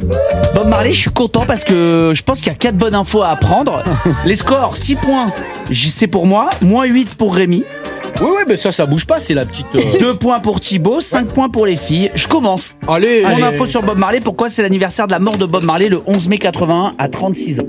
Bob Marley, je suis content parce que je pense qu'il y a 4 bonnes infos à apprendre. Les scores, 6 points, c'est pour moi, moins 8 pour Rémi. Oui, mais ça bouge pas, c'est la petite. 2 points pour Thibaut, 5 points pour les filles. Je commence. Allez. Mon info sur Bob Marley, pourquoi c'est l'anniversaire de la mort de Bob Marley le 11 mai 81 à 36 ans.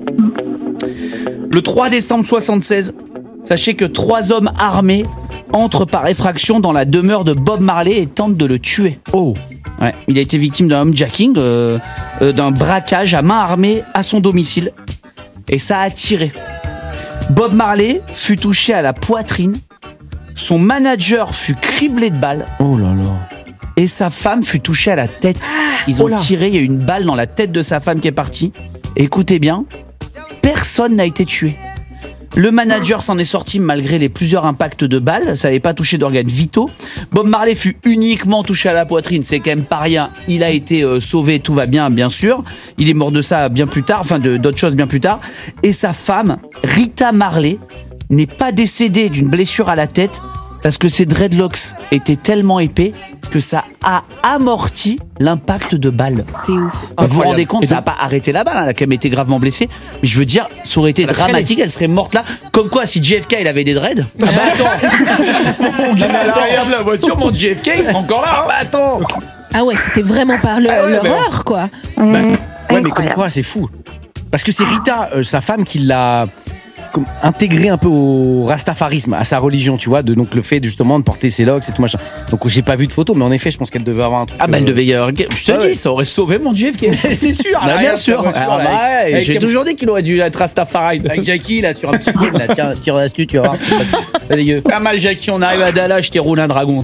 Le 3 décembre 76, sachez que 3 hommes armés entrent par effraction dans la demeure de Bob Marley et tentent de le tuer. Oh. Ouais, il a été victime d'un homejacking, d'un braquage à main armée à son domicile. Et ça a tiré. Bob Marley fut touché à la poitrine. Son manager fut criblé de balles. Oh là là. Et sa femme fut touchée à la tête. Ils ont tiré, il y a eu une balle dans la tête de sa femme qui est partie. Et écoutez bien, personne n'a été tué. Le manager s'en est sorti malgré les plusieurs impacts de balles. Ça n'avait pas touché d'organes vitaux. Bob Marley fut uniquement touché à la poitrine. C'est quand même pas rien. Il a été sauvé, tout va bien sûr. Il est mort de ça bien plus tard, enfin d'autres choses bien plus tard. Et sa femme, Rita Marley, n'est pas décédée d'une blessure à la tête parce que ses dreadlocks étaient tellement épais que ça a amorti l'impact de balles. C'est ouf. Vous vous rendez compte, ça n'a pas arrêté la balle, elle a quand même été gravement blessée. Mais je veux dire, ça aurait été dramatique, elle serait morte là. Comme quoi, si JFK il avait des dreads. Ah bah attends, regarde la voiture, mon JFK il serait encore là. Ah bah attends. Ah ouais, c'était vraiment par l'horreur, quoi. Ouais, mais comme quoi, c'est fou. Parce que c'est Rita, sa femme, qui l'a intégré un peu au rastafarisme, à sa religion, tu vois, donc le fait justement de porter ses locks et tout machin. Donc j'ai pas vu de photo, mais en effet, je pense qu'elle devait avoir un truc. Ah bah elle devait y avoir. Je te dis, ça aurait sauvé mon JFK. C'est sûr, bah, bien sûr. J'ai toujours dit qu'il aurait dû être Rastafari. Avec Jackie là sur un petit cône là, tiens, tire l'astuce, tu vas voir. C'est dégueu. Pas mal Jackie, on arrive à Dallas, je t'ai roulé un dragon.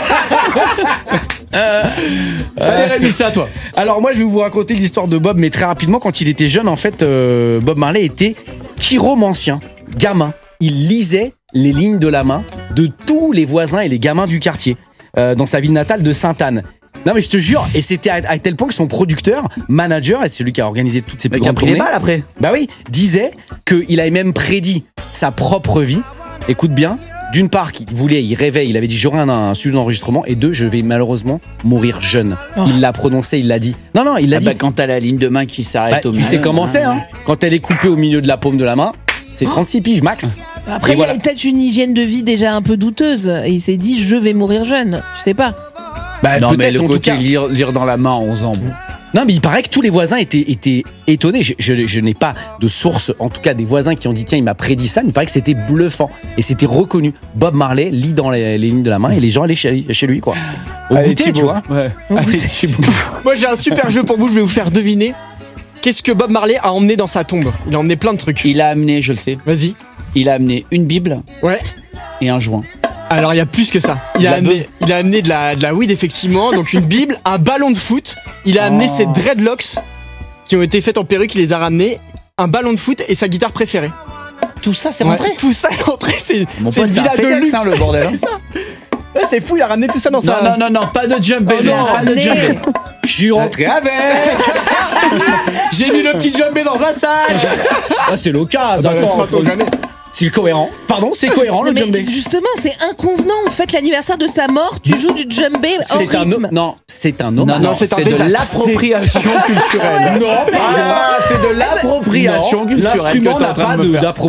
Allez Rémi, c'est à toi. Alors moi je vais vous raconter l'histoire de Bob, mais très rapidement. Quand il était jeune, en fait, Bob Marley était chiromancien, gamin. Il lisait les lignes de la main de tous les voisins et les gamins du quartier, dans sa ville natale de Sainte-Anne. Non mais je te jure, et c'était à tel point que son producteur, manager, et c'est lui qui a organisé toutes ces plus grandes tournées, après. Bah oui, disait qu'il avait même prédit sa propre vie. Écoute bien. D'une part, il rêvait, il avait dit j'aurai un studio d'enregistrement, et 2, je vais malheureusement mourir jeune. Il l'a prononcé, il l'a dit. Non, il l'a dit. Bah quand t'as la ligne de main qui s'arrête au milieu. Tu sais comment c'est, hein. Quand elle est coupée au milieu de la paume de la main, c'est 36 piges max. Après, il y avait peut-être une hygiène de vie déjà un peu douteuse, et il s'est dit je vais mourir jeune. Je sais pas. Bah, non, peut-être, mais le en côté tout cas. lire dans la main à 11 ans. Bon. Non, mais il paraît que tous les voisins étaient étonnés. Je n'ai pas de source, en tout cas des voisins qui ont dit tiens, il m'a prédit ça. Mais il paraît que c'était bluffant et c'était reconnu. Bob Marley lit dans les lignes de la main et les gens allaient chez lui, quoi. Au goûter, tu vois. Ouais. Moi j'ai un super jeu pour vous, je vais vous faire deviner. Qu'est-ce que Bob Marley a emmené dans sa tombe? Il a emmené plein de trucs. Il a amené, je le sais. Vas-y. Il a amené une Bible. Ouais. Et un joint. Alors il y a plus que ça. Il a amené de la weed effectivement, donc une Bible, un ballon de foot. Il a amené ses dreadlocks qui ont été faites en perruque, il les a ramenés, un ballon de foot et sa guitare préférée. Tout ça c'est rentré. Tout ça est rentré, c'est une villa de luxe, hein, le bordel. C'est ça. Ouais, c'est fou, il a ramené tout ça dans sa... Non, pas de jumbé. Pas de jumbé. Je suis rentré avec. J'ai mis le petit jumbé dans un sac. C'est l'occasion. C'est cohérent. Pardon, c'est cohérent le djembé. Justement, c'est inconvenant. En fait, l'anniversaire de sa mort, tu joues du djembé au rythme. C'est un hommage. Non, c'est de l'appropriation culturelle. Non, c'est de l'appropriation culturelle. L'instrument n'a pas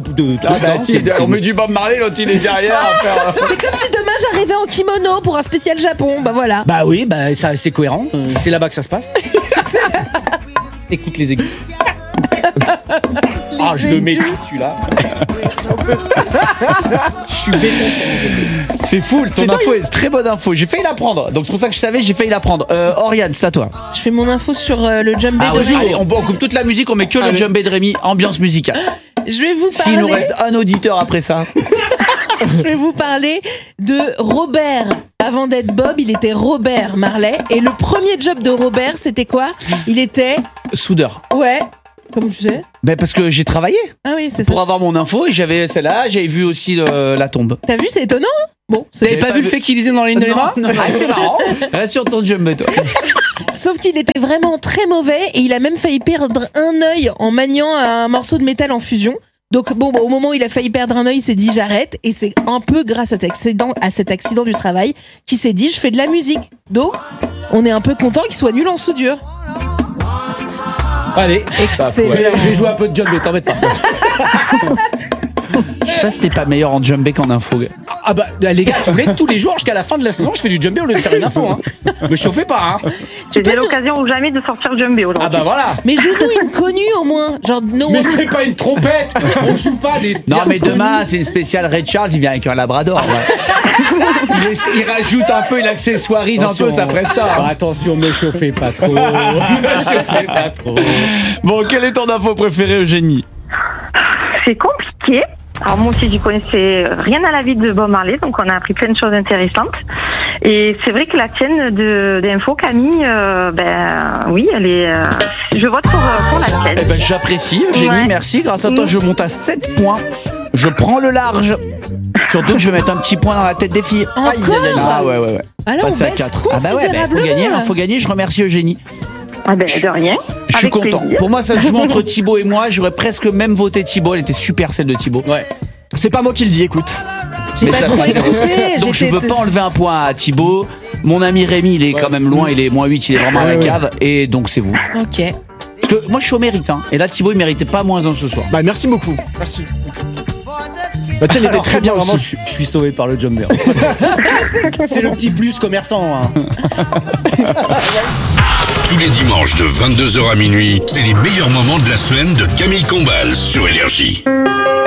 de. On met du Bob Marley, l'autre il est derrière. C'est comme si demain j'arrivais en kimono pour un spécial Japon. Bah voilà. Bah oui, bah ça c'est cohérent. C'est là-bas que ça se passe. Écoute les aigus. Je le maîtrise celui-là. Je suis béton. C'est fou, ton info est très bonne info. J'ai failli la prendre, donc c'est pour ça que je savais, j'ai failli la prendre. Oriane, c'est à toi. Je fais mon info sur le djembé de Rémi. Allez, on coupe toute la musique, on met que le djembé de Rémi, ambiance musicale. Je vais vous parler. S'il nous reste un auditeur après ça. Je vais vous parler de Robert. Avant d'être Bob, il était Robert Marley. Et le premier job de Robert, c'était quoi? Il était... soudeur. Ouais. Comment tu sais? Ben parce que j'ai travaillé. Ah oui, c'est ça. Pour avoir mon info, et j'avais celle-là, j'avais vu aussi la tombe. T'as vu, c'est étonnant, hein? Bon, t'avais pas vu le fait qu'il lisait dans les lignes de la main? C'est marrant. Reste sur ton jumbo, toi. Sauf qu'il était vraiment très mauvais et il a même failli perdre un œil en maniant un morceau de métal en fusion. Donc au moment où il a failli perdre un œil, il s'est dit j'arrête, et c'est un peu grâce à cet accident du travail qu'il s'est dit je fais de la musique. Donc on est un peu content qu'il soit nul en soudure. Allez, Excellent. je vais jouer un peu de jumbé, t'embête pas. Je sais pas si t'es pas meilleur en jumbé qu'en info. Ah bah les gars, si vous voulez, tous les jours jusqu'à la fin de la saison, je fais du jumbé au lieu de faire une info. Me chauffez pas. Tu peux J'ai nous- l'occasion ou jamais de sortir jumbé aujourd'hui. Ah bah voilà. Mais joue-nous une connue au moins. Genre, no Mais c'est pas une trompette. On joue pas des. Non, mais connu. demain, c'est une spéciale Ray Charles, il vient avec un labrador. Il rajoute un peu, il accessoirise un peu sa presta. Attention, me chauffez pas trop. Me chauffez pas trop. Bon, quelle est ton info préférée, Eugénie? C'est compliqué. Alors moi aussi, j'y connaissais rien à la vie de Bob Marley, donc on a appris plein de choses intéressantes. Et c'est vrai que la tienne d'info, Camille, oui, elle est. Je vote pour la tienne. Eh ben, j'apprécie, Eugénie, Ouais. merci. Grâce à toi, je monte à 7 points. Je prends le large. Surtout que je vais mettre un petit point dans la tête des filles. Encore Ah ouais. Ah là, on Passer à baisse 4. Ah bah ouais, considérablement. faut gagner, je remercie Eugénie. Ah ben, de rien. Je suis Avec content. plaisir. Pour moi, ça se joue entre Thibaut et moi. J'aurais presque même voté Thibaut. Elle était super, celle de Thibaut. Ouais. C'est pas moi qui le dis, écoute. J'ai Mais pas ça trop fait- écouté. Donc je veux pas enlever un point à Thibaut. Mon ami Rémi, il est quand même loin. Il est moins 8, il est vraiment à la cave. Et donc c'est vous. Ok. Parce que moi, je suis au mérite. Hein. Et là, Thibaut, il méritait pas moins 1 ce soir. Bah merci beaucoup. Merci. Bah tiens, elle était Alors, très bien vraiment, aussi. je suis sauvé par le jumper. C'est le petit plus commerçant. Tous les dimanches de 22h à minuit, c'est les meilleurs moments de la semaine de Camille Combal sur Énergie.